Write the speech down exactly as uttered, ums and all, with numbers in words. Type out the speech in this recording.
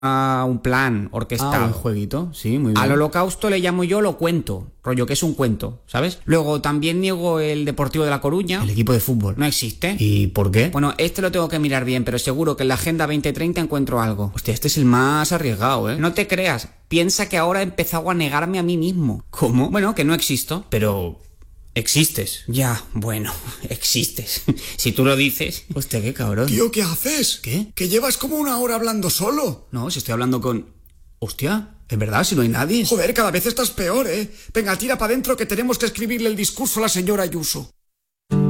a un plan Ah, orquestado. un jueguito, sí, muy bien. Al holocausto le llamo yo lo cuento, rollo que es un cuento, ¿sabes? Luego también niego el Deportivo de La Coruña. El equipo de fútbol. No existe. ¿Y por qué? Bueno, este lo tengo que mirar bien, pero seguro que en la Agenda veinte treinta encuentro algo. Hostia, este es el más arriesgado, ¿eh? No te creas, piensa que ahora he empezado a negarme a mí mismo. ¿Cómo? Bueno, que no existo. Pero... existes. Ya, bueno, existes. Si tú lo dices. Hostia, qué cabrón. Tío, ¿qué haces? ¿Qué? Que llevas como una hora hablando solo. No, si estoy hablando con... Hostia, ¿es verdad? Si no hay nadie. Joder, cada vez estás peor, ¿eh? Venga, tira para adentro que tenemos que escribirle el discurso a la señora Ayuso.